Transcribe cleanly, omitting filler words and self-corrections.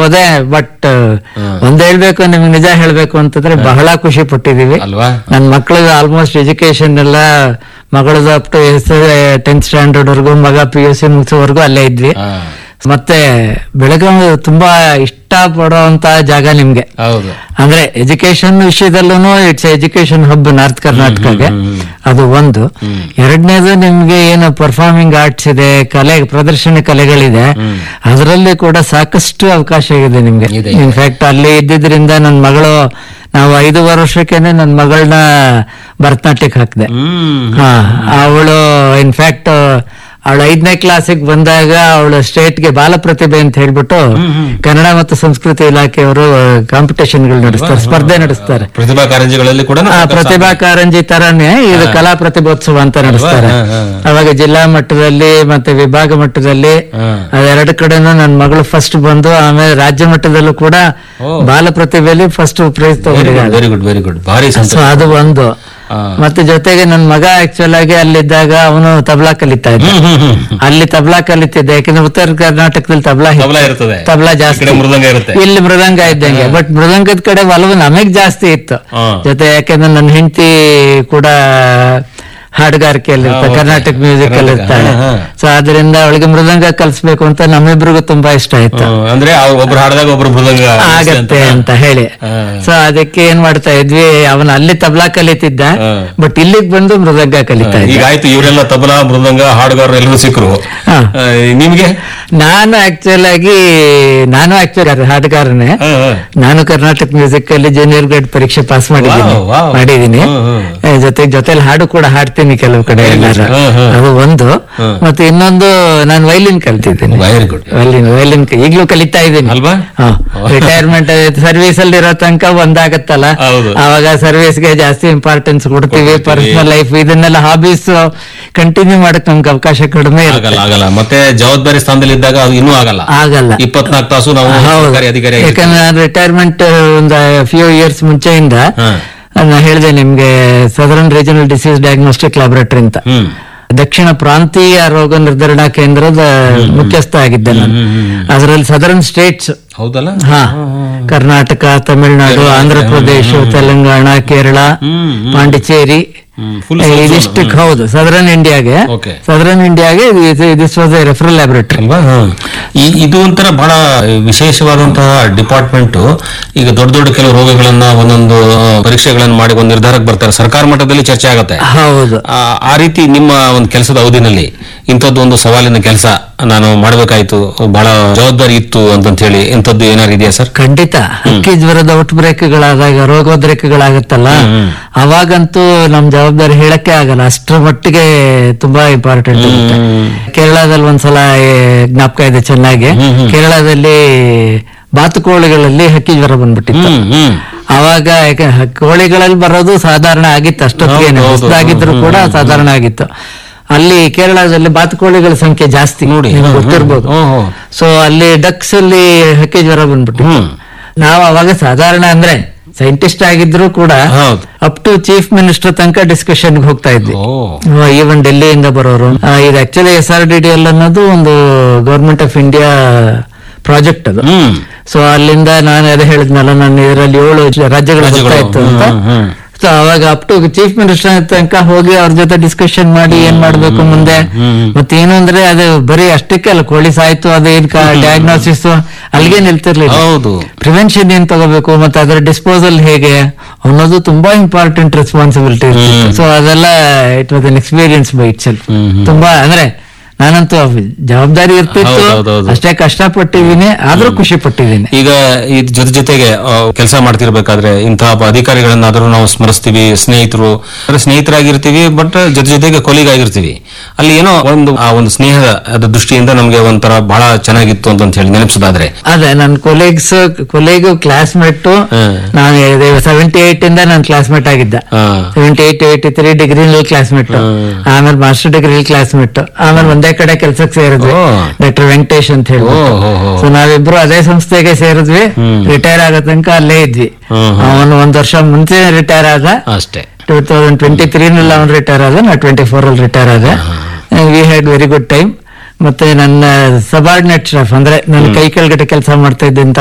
ಹೋದೆ. ಬಟ್ ಒಂದ್ ಹೇಳ್ಬೇಕು, ನಿಮ್ಗೆ ನಿಜ ಹೇಳ್ಬೇಕು ಅಂತಂದ್ರೆ ಬಹಳ ಖುಷಿ ಪಟ್ಟಿದೀವಿ. ನನ್ನ ಮಕ್ಕಳಿಗೆ ಆಲ್ಮೋಸ್ಟ್ ಎಜುಕೇಶನ್ ಎಲ್ಲ, ಮಗಳದು ಅಪ್ ಟು 10th ಸ್ಟ್ಯಾಂಡರ್ಡ್ ವರ್ಗು, ಮಗ PUC ಮುಗಿಸೋವರೆಗೂ ಅಲ್ಲೇ ಇದ್ವಿ. ಮತ್ತೆ ಬೆಳಗಾವಿ ತುಂಬಾ ಇಷ್ಟ ಪಡುವಂತ ಜಾಗ ನಿಮ್ಗೆ. ಅಂದ್ರೆ ಎಜುಕೇಶನ್ ವಿಷಯದಲ್ಲೂ ಇಟ್ಸ್ ಎಜುಕೇಶನ್ ಹಬ್ ನಾರ್ತ್ ಕರ್ನಾಟಕಗೆ, ಅದು ಒಂದು. ಎರಡನೇದು, ನಿಮ್ಗೆ ಏನು ಪರ್ಫಾರ್ಮಿಂಗ್ ಆರ್ಟ್ಸ್ ಇದೆ, ಪ್ರದರ್ಶನ ಕಲೆಗಳಿದೆ, ಅದರಲ್ಲಿ ಕೂಡ ಸಾಕಷ್ಟು ಅವಕಾಶ ಇದೆ ನಿಮ್ಗೆ. ಇನ್ಫ್ಯಾಕ್ಟ್ ಅಲ್ಲಿ ಇದ್ದಿದ್ರಿಂದ ನನ್ನ ಮಗಳು, ನಾವು 5 ವರ್ಷಕ್ಕೇನೆ ನನ್ನ ಮಗಳನ್ನ ಭರತನಾಟ್ಯಕ್ಕೆ ಹಾಕಿದೆ. ಅವಳು ಇನ್ಫ್ಯಾಕ್ಟ್ ಅವಳು 5ನೇ ಕ್ಲಾಸಿಗೆ ಬಂದಾಗ ಅವಳು ಸ್ಟೇಟ್ಗೆ ಬಾಲ ಪ್ರತಿಭೆ ಅಂತ ಹೇಳ್ಬಿಟ್ಟು ಕನ್ನಡ ಮತ್ತು ಸಂಸ್ಕೃತಿ ಇಲಾಖೆಯವರು ಕಾಂಪಿಟೇಷನ್ಗಳು ನಡೆಸ್ತಾರೆ, ಸ್ಪರ್ಧೆ ನಡೆಸ್ತಾರೆ. ಪ್ರತಿಭಾ ಕಾರಂಜಿಗಳಲ್ಲಿ ಕೂಡ ಪ್ರತಿಭಾ ಕಾರಂಜಿ ತರಾನೇ ಇದು ಕಲಾ ಪ್ರತಿಭೋತ್ಸವ ಅಂತ ನಡೆಸ್ತಾರೆ. ಅವಾಗ ಜಿಲ್ಲಾ ಮಟ್ಟದಲ್ಲಿ ಮತ್ತೆ ವಿಭಾಗ ಮಟ್ಟದಲ್ಲಿ ಅದೆರಡು ಕಡೆನೂ ನನ್ನ ಮಗಳು ಫಸ್ಟ್ ಬಂದು, ಆಮೇಲೆ ರಾಜ್ಯ ಮಟ್ಟದಲ್ಲೂ ಕೂಡ ಬಾಲ ಪ್ರತಿಭೆಯಲ್ಲಿ ಫಸ್ಟ್ ಪ್ರೈಸ್ ತಗೊಂಡಿದ್ದಾರೆ. ವೆರಿ ಗುಡ್, ವೆರಿ ಗುಡ್, ಭಾರಿ ಸಂತೋಷ. ಅದು ಒಂದು. ಮತ್ತೆ ಜೊತೆಗೆ ನನ್ನ ಮಗ ಆಕ್ಚುಲ್ ಆಗಿ ಅಲ್ಲಿದ್ದಾಗ ಅವನು ತಬಲಾ ಕಲಿತಾ ಇದ್ದ. ಅಲ್ಲಿ ತಬಲಾ ಕಲಿತಿದ್ದೆ, ಯಾಕಂದ್ರೆ ಉತ್ತರ ಕರ್ನಾಟಕದಲ್ಲಿ ತಬಲಾ ಜಾಸ್ತಿ, ಇಲ್ಲಿ ಮೃದಂಗ ಇದ್ದಂಗೆ. ಬಟ್ ಮೃದಂಗದ ಕಡೆ ಒಲವು ನಮಗ್ ಜಾಸ್ತಿ ಇತ್ತು. ಜೊತೆ ಯಾಕಂದ್ರೆ ನನ್ನ ಹೆಂಡತಿ ಕೂಡ ಹಾಡುಗಾರಿಕೆಯಲ್ಲಿ ಇರ್ತಾಳೆ, ಕರ್ನಾಟಕ ಮ್ಯೂಸಿಕ್ ಅಲ್ಲಿ ಇರ್ತಾಳೆ. ಸೊ ಅದರಿಂದ ಅವಳಿಗೆ ಮೃದಂಗ ಕಲಿಸ್ಬೇಕು ಅಂತ ನಮ್ಮಿಬ್ರಿಗೂ ತುಂಬಾ ಇಷ್ಟ ಆಯ್ತು. ಅಂದ್ರೆ ಒಬ್ರು ಹಾಡಿದಾಗ ಒಬ್ರು ಮೃದಂಗ ಆಗತ್ತೆ ಅಂತ ಹೇಳಿ, ಸೊ ಅದಕ್ಕೆ ಏನ್ ಮಾಡ್ತಾ ಇದ್ವಿ, ಅವನ ಅಲ್ಲಿ ತಬಲಾ ಕಲಿತಿದ್ದ, ಬಟ್ ಇಲ್ಲಿಗೆ ಬಂದು ಮೃದಂಗ ಕಲಿತಾ ಇದ್ದ. ಈಗ ಆಯ್ತು, ಇವರೆಲ್ಲ ತಬಲಾ, ಮೃದಂಗ, ಹಾಡುಗಾರರು ಎಲ್ಲರೂ ಸಿಕ್ಕರು. ನಿಮ್ಗೆ? ನಾನು ಆಕ್ಚುಲಿ ಹಾಡುಗಾರನೇ. ನಾನು ಕರ್ನಾಟಕ ಮ್ಯೂಸಿಕ್ ಅಲ್ಲಿ ಜೂನಿಯರ್ ಗ್ರೇಡ್ ಪರೀಕ್ಷೆ ಪಾಸ್ ಮಾಡಿದೀನಿ. ಜೊತೆಲಿ ಹಾಡು ಕೂಡ ಹಾಡ್ತೀನಿ ಕೆಲವು ಕಡೆ ಎಲ್ಲಾರು. ಅದು ಒಂದು. ಮತ್ತೆ ಇನ್ನೊಂದು, ನಾನು ವೈಲಿನ್ ಕಲ್ತಿದ್ದೀನಿ. ವೈಲಿನ್ ಈಗ್ಲೂ ಕಲಿತಾ ಇದ್ದೀನಿ. ರಿಟೈರ್ಮೆಂಟ್ ಸರ್ವಿಸ್ ಅಲ್ಲಿ ಇರೋ ತನಕ ಒಂದಾಗತ್ತಲ್ಲ, ಅವಾಗ ಸರ್ವಿಸ್ಗೆ ಜಾಸ್ತಿ ಇಂಪಾರ್ಟೆನ್ಸ್ ಕೊಡ್ತೀವಿ. ಪರ್ಸನಲ್ ಲೈಫ್ ಇದನ್ನೆಲ್ಲ ಹಾಬೀಸ್ ಕಂಟಿನ್ಯೂ ಮಾಡಕ್ ನಮ್ಗೆ ಅವಕಾಶ ಕಡಿಮೆ ಆಗಲ್ಲ. ಮತ್ತೆ ಜವಾಬ್ದಾರಿ ಸ್ಥಾನದಲ್ಲಿ ಇದ್ದಾಗ ಅದು ಇನ್ನೂ ಆಗಲ್ಲ 24 ತಾಸು ನಾವು ಅಧಿಕಾರಿ. ಯಾಕಂದ್ರೆ ನಾನು ರಿಟೈರ್ಮೆಂಟ್ ಒಂದು ಫ್ಯೂ ಇಯರ್ಸ್ ಮುಂಚೆಯಿಂದ ನಾನು ಹೇಳಿದೆ ನಿಮ್ಗೆ, southern regional disease diagnostic laboratory ಅಂತ ದಕ್ಷಿಣ ಪ್ರಾಂತೀಯ ರೋಗ ನಿರ್ಧರಣಾ ಕೇಂದ್ರದ ಮುಖ್ಯಸ್ಥ ಆಗಿದ್ದೆ ನಾನು. ಅದರಲ್ಲಿ ಸದರ್ನ್ ಸ್ಟೇಟ್ಸ್, ಹೌದಲ್ಲ, ಕರ್ನಾಟಕ, ತಮಿಳುನಾಡು, ಆಂಧ್ರ ಪ್ರದೇಶ, ತೆಲಂಗಾಣ, ಕೇರಳ, ಪಾಂಡಿಚೇರಿ, ಇದಿಷ್ಟಕ್ಕೆ. ಹೌದು, ಸದರ್ನ್ ಇಂಡಿಯಾಗೆ this was A referral laboratory. ಇದು ಒಂಥರ ಬಹಳ ವಿಶೇಷವಾದಂತಹ ಡಿಪಾರ್ಟ್ಮೆಂಟ್. ಈಗ ದೊಡ್ಡ ಕೆಲವು ರೋಗಗಳನ್ನ ಒಂದೊಂದು ಪರೀಕ್ಷೆಗಳನ್ನ ಮಾಡಿ ಒಂದು ನಿರ್ಧಾರಕ್ಕೆ ಬರ್ತಾರೆ, ಸರ್ಕಾರ ಮಟ್ಟದಲ್ಲಿ ಚರ್ಚೆ ಆಗುತ್ತೆ. ಹೌದು, ಆ ರೀತಿ ನಿಮ್ಮ ಒಂದು ಕೆಲಸದ ಅವಧಿನಲ್ಲಿ ಇಂಥದ್ದು ಒಂದು ಸವಾಲಿನ ಕೆಲಸ ನಾನು ಮಾಡಬೇಕಾಯ್ತು, ಬಹಳ ಜವಾಬ್ದಾರಿ ಇತ್ತು ಅಂತ ಹೇಳಿ ಇಂಥದ್ದು ಏನಾರು ಇದೆಯಾ ಸರ್? ಖಂಡಿತ. ಹಕ್ಕಿ ಜ್ವರದ ಔಟ್ ಬ್ರೇಕ್ಗಳಾದಾಗ, ರೋಗೋದ್ರೇಕಗಳಾಗತ್ತಲ್ಲ, ಅವಾಗಂತೂ ನಮ್ ಜವಾಬ್ದಾರಿ ಹೇಳಕ್ಕೆ ಆಗಲ್ಲ, ಅಷ್ಟರ ಮಟ್ಟಿಗೆ ತುಂಬಾ ಇಂಪಾರ್ಟೆಂಟ್ ಇರುತ್ತೆ. ಕೇರಳದಲ್ಲಿ ಒಂದ್ಸಲ ಜ್ಞಾಪಕ ಇದೆ ಚೆನ್ನಾಗಿ, ಕೇರಳದಲ್ಲಿ ಬಾತುಕೋಳಿಗಳಲ್ಲಿ ಹಕ್ಕಿ ಜ್ವರ ಬಂದ್ಬಿಟ್ಟಿತ್ತು. ಅವಾಗ ಕೋಳಿಗಳಲ್ಲಿ ಬರೋದು ಸಾಧಾರಣ ಆಗಿತ್ತು, ಅಷ್ಟೊತ್ತಿಗೆ ಹೊಸದಾಗಿದ್ರು ಕೂಡ ಸಾಧಾರಣ ಆಗಿತ್ತು. ಅಲ್ಲಿ ಕೇರಳದಲ್ಲಿ ಬಾತುಕೋಳಿಗಳ ಸಂಖ್ಯೆ ಜಾಸ್ತಿ, ನೋಡಿ ಗೊತ್ತಿರ್ಬೋದು. ಸೊ ಅಲ್ಲಿ ಡಕ್ಸ್ ಅಲ್ಲಿ ಹಕ್ಕಿ ಜ್ವರ ಬಂದ್ಬಿಟ್ಟು, ನಾವು ಅವಾಗ ಸಾಧಾರಣ ಅಂದ್ರೆ ಸೈಂಟಿಸ್ಟ್ ಆಗಿದ್ರು ಕೂಡ ಅಪ್ ಟು ಚೀಫ್ ಮಿನಿಸ್ಟರ್ ತನಕ ಡಿಸ್ಕಷನ್ ಹೋಗ್ತಾ ಇದ್ವಿ. ಈವನ್ ಡೆಲ್ಲಿಯಿಂದ ಬರೋರು. ಇದು ಆಕ್ಚುಲಿ SRDDL ಅನ್ನೋದು ಒಂದು ಗವರ್ಮೆಂಟ್ ಆಫ್ ಇಂಡಿಯಾ ಪ್ರಾಜೆಕ್ಟ್ ಅದು. ಸೊ ಅಲ್ಲಿಂದ ನಾನು ಅದೇ ಹೇಳಿದ್ನಲ್ಲ, ನಾನು ಇದರಲ್ಲಿ 7 ರಾಜ್ಯಗಳು ಬರ್ತಾ ಇತ್ತು ಅಂತ. ಸೊ ಅವಾಗ ಅಪ್ ಟು ಚೀಫ್ ಮಿನಿಸ್ಟರ್ ತನಕ ಹೋಗಿ ಅವ್ರ ಜೊತೆ ಡಿಸ್ಕಷನ್ ಮಾಡಿ ಏನ್ ಮಾಡ್ಬೇಕು ಮುಂದೆ. ಮತ್ತೇನು ಅಂದ್ರೆ ಅದು ಬರೀ ಅಷ್ಟಕ್ಕೆ ಅಲ್ಲ, ಕೋಳಿ ಸಾಯ್ತು ಅದೇನ್ ಡಯಾಗ್ನೋಸಿಸ್ ಅಲ್ಲಿಗೆ ನಿಲ್ತಿರ್ಲಿಲ್ಲ. ಪ್ರಿವೆನ್ಷನ್ ಏನ್ ತಗೋಬೇಕು ಮತ್ತೆ ಅದರ ಡಿಸ್ಪೋಸಲ್ ಹೇಗೆ ಅನ್ನೋದು ತುಂಬಾ ಇಂಪಾರ್ಟೆಂಟ್ ರೆಸ್ಪಾನ್ಸಿಬಿಲಿಟಿ. ಸೊ ಅದೆಲ್ಲ it was an experience by it self. ತುಂಬಾ ಅಂದ್ರೆ ನಾನಂತೂ ಜವಾಬ್ದಾರಿ ಇರ್ತಿತ್ತು, ಅಷ್ಟೇ ಕಷ್ಟಪಟ್ಟಿದ್ದೀನಿ, ಆದ್ರೂ ಖುಷಿ ಪಟ್ಟಿದ್ದೀನಿ. ಈಗ ಇದ್ರ ಜೊತೆಗೆ ಕೆಲಸ ಮಾಡ್ತಿರ್ಬೇಕಾದ್ರೆ ಇಂತಹ ಅಧಿಕಾರಿಗಳನ್ನಾದ್ರೂ ನಾವು ಸ್ಮರಿಸ್ತೀವಿ, ಸ್ನೇಹಿತರಾಗಿರ್ತೀವಿ, ಬಟ್ ಜೊತೆಗೆ ಕೊಲೀಗ್ ಆಗಿರ್ತೀವಿ. ಅಲ್ಲಿ ಏನೋ ಆ ಒಂದು ಸ್ನೇಹದ ದೃಷ್ಟಿಯಿಂದ ನಮ್ಗೆ ಒಂಥರ ಬಹಳ ಚೆನ್ನಾಗಿತ್ತು ಅಂತ ಹೇಳಿ ನೆನಪಿಸೋದಾದ್ರೆ, ಅದೇ ನನ್ನ ಕೊಲೀಗ್ ಕ್ಲಾಸ್ಮೇಟ್. ನಾನು 78 ಇಂದ ನಾನು ಕ್ಲಾಸ್ಮೇಟ್ ಆಗಿದ್ದ. 78, 83 ಡಿಗ್ರಿನಲ್ಲಿ ಕ್ಲಾಸ್ಮೇಟ್, ಆಮೇಲೆ ಮಾಸ್ಟರ್ ಡಿಗ್ರಿ ಕ್ಲಾಸ್ಮೇಟ್, ಆಮೇಲೆ ಒಂದೇ ಕಡೆ ಕೆಲ್ಸಕ್ಕೆ ಸೇರಿದ್ವಿ, ಡಾಕ್ಟರ್ ವೆಂಕಟೇಶ್ ಅಂತ ಹೇಳಿ. ಸೊ ನಾವಿಬ್ರು ಅದೇ ಸಂಸ್ಥೆಗೆ ಸೇರಿದ್ವಿ, ರಿಟೈರ್ ಆಗೋ ತನಕ ಅಲ್ಲೇ ಇದ್ವಿ. ಅವನು 1 ವರ್ಷ ಮುಂಚೆ ರಿಟೈರ್ ಆದ ಅಷ್ಟೇ. 2023 ಅವನು ರಿಟೈರ್ ಆದ, ನಾ 24 ಅಲ್ಲಿ ರಿಟೈರ್ ಆದ. We had very good time. ಮತ್ತೆ ನನ್ನ ಸಬಾರ್ಡಿನೇಟ್ ಸ್ಟಾಫ್ ಅಂದ್ರೆ ನನ್ನ ಕೈ ಕೆಳಗಡೆ ಕೆಲಸ ಮಾಡ್ತಾ ಇದ್ದಂತ